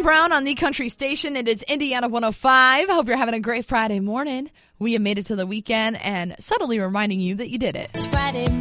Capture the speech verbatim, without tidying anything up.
Brown on the Country Station. It is Indiana one oh five. I hope you're having a great Friday morning. We have made it to the weekend and subtly reminding you that you did it. It's Friday